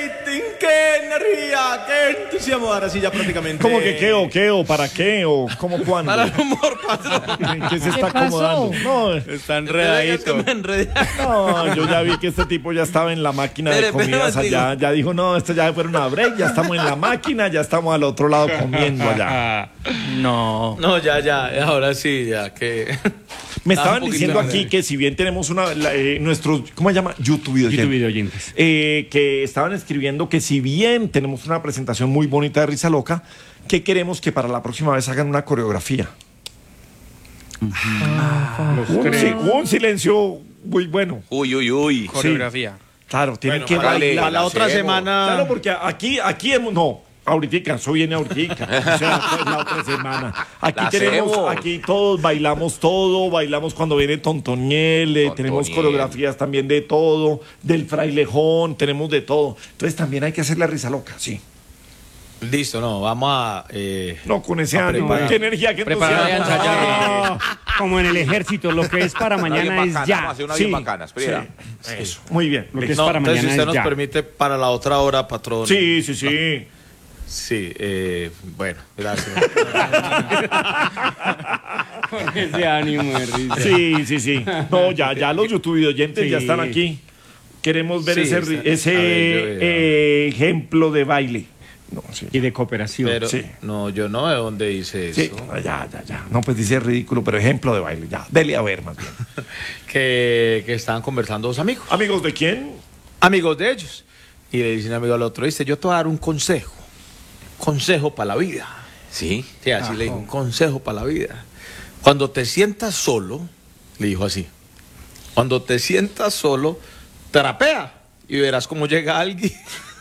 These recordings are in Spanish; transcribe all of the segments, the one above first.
rating, qué energía, qué entusiasmo. Ahora sí ya prácticamente. ¿Cómo que qué o para qué o cómo cuándo? Para el humor, patrón. ¿En qué se está acomodando? No, Está enredadito. no, yo ya vi que este tipo ya estaba en la máquina de comidas allá. Ya dijo, no, esto ya fueron a break, ya estamos en la máquina, ya estamos al otro lado comiendo allá. No, ya, ahora sí, ya que... Me estaban diciendo aquí que si bien tenemos nuestros, ¿cómo se llama? YouTube oyentes. Que estaban escribiendo que si bien tenemos una presentación muy bonita de Risa Loca, que queremos que para la próxima vez hagan una coreografía. Un silencio muy bueno. Uy. Coreografía. Sí, claro, tienen Bueno, que bailar. Para la otra semana. Claro, porque aquí hemos, no. Ahorita, eso viene ahorita, o sea, pues la otra semana. Aquí todos bailamos bailamos cuando viene Tontoniel, tenemos coreografías también de todo, del frailejón, tenemos de todo. Entonces también hay que hacer la Risa Loca, sí. Listo, no, vamos a... no, con ese ánimo, qué energía, qué entusiasmo. Como en el ejército, lo que es para mañana es ya. Vamos a hacer una bien bacana, espera. Sí, eso, muy bien. Lo que es No, para entonces mañana si usted es nos ya. permite para la otra hora, patrón. Sí. Sí, bueno, gracias. Con ese ánimo de risa. Sí. No, ya los YouTube oyentes ya están aquí. Queremos ver Sí, ese ejemplo de baile. No, sí. Y de cooperación. Pero, Sí. no, yo no veo dónde dice eso. Sí, ya. No, pues dice ridículo, pero ejemplo de baile. Ya, dele a ver más bien. Que estaban conversando dos amigos. ¿Amigos de quién? Amigos de ellos. Y le dice un amigo al otro, dice, yo te voy a dar un consejo. Consejo para la vida. Sí. Sí, así le dijo, un consejo para la vida. Cuando te sientas solo, le dijo así, cuando te sientas solo, trapea y verás cómo llega alguien.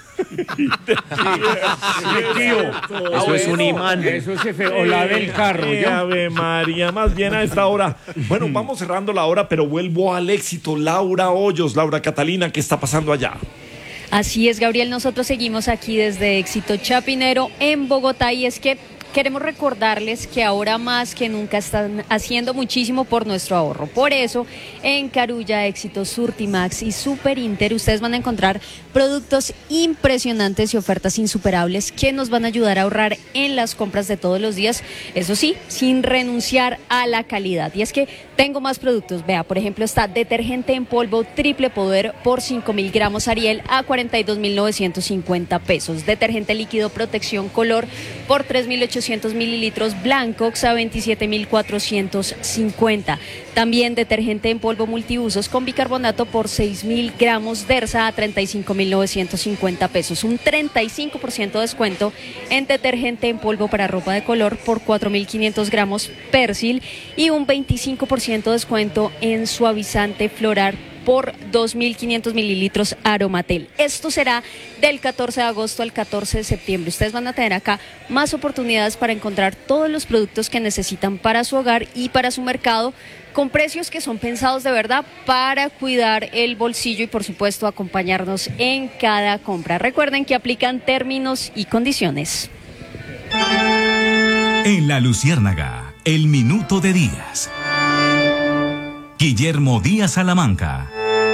Eso es un imán. Eso es o la del carro. Ave María, más bien a esta hora. Bueno, vamos cerrando la hora, pero vuelvo al éxito. Laura Hoyos, Laura Catalina, ¿qué está pasando allá? Así es, Gabriel, nosotros seguimos aquí desde Éxito Chapinero en Bogotá y es que queremos recordarles que ahora más que nunca están haciendo muchísimo por nuestro ahorro. Por eso, en Carulla, Éxito, Surtimax y Super Inter, ustedes van a encontrar productos impresionantes y ofertas insuperables que nos van a ayudar a ahorrar en las compras de todos los días. Eso sí, sin renunciar a la calidad. Y es que tengo más productos. Vea, por ejemplo, está detergente en polvo triple poder por 5.000 gramos Ariel a 42.950 pesos. Detergente líquido protección color por 3.800 mililitros Blancox a 27.450. También detergente en polvo multiusos con bicarbonato por 6.000 gramos Dersa a 35.950 pesos. Un 35% de descuento en detergente en polvo para ropa de color por 4.500 gramos Persil y un 25% de descuento en suavizante floral por 2.500 mililitros Aromatel. Esto será del 14 de agosto al 14 de septiembre. Ustedes van a tener acá más oportunidades para encontrar todos los productos que necesitan para su hogar y para su mercado, con precios que son pensados de verdad para cuidar el bolsillo y, por supuesto, acompañarnos en cada compra. Recuerden que aplican términos y condiciones. En La Luciérnaga, el minuto de Díaz. Guillermo Díaz Salamanca.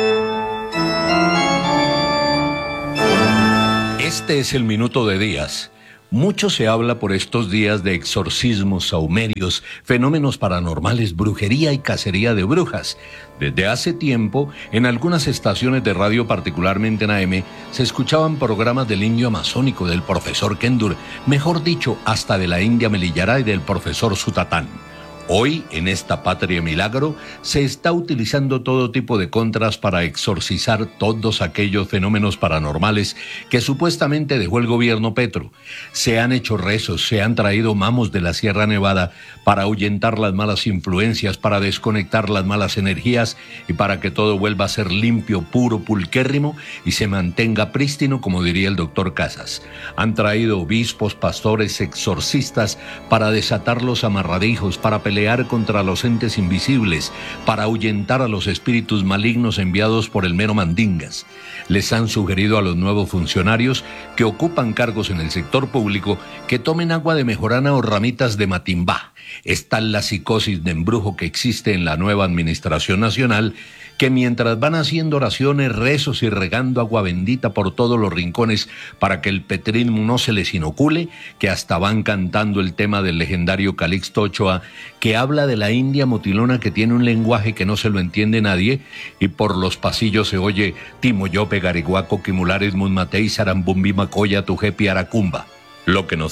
Este es el minuto de Díaz. Mucho se habla por estos días de exorcismos, saumerios, fenómenos paranormales, brujería y cacería de brujas. Desde hace tiempo, en algunas estaciones de radio, particularmente en AM, se escuchaban programas del indio amazónico, del profesor Kendur, mejor dicho, hasta de la India Melillará y del profesor Sutatán. Hoy, en esta patria milagro, se está utilizando todo tipo de contras para exorcizar todos aquellos fenómenos paranormales que supuestamente dejó el gobierno Petro. Se han hecho rezos, se han traído mamos de la Sierra Nevada para ahuyentar las malas influencias, para desconectar las malas energías y para que todo vuelva a ser limpio, puro, pulquérrimo y se mantenga prístino, como diría el doctor Casas. Han traído obispos, pastores, exorcistas para desatar los amarradijos, para pelear contra los entes invisibles, para ahuyentar a los espíritus malignos enviados por el mero mandingas. Les han sugerido a los nuevos funcionarios que ocupan cargos en el sector público que tomen agua de mejorana o ramitas de matimbá. Es tal la psicosis de embrujo que existe en la nueva administración nacional que mientras van haciendo oraciones, rezos y regando agua bendita por todos los rincones para que el petrismo no se les inocule, que hasta van cantando el tema del legendario Calixto Ochoa, que habla de la India motilona que tiene un lenguaje que no se lo entiende nadie, y por los pasillos se oye Timoyope, Gariguaco, Quimulares, Munmatei, Sarambumbi, Macoya, Tujepi, Aracumba. Lo que nos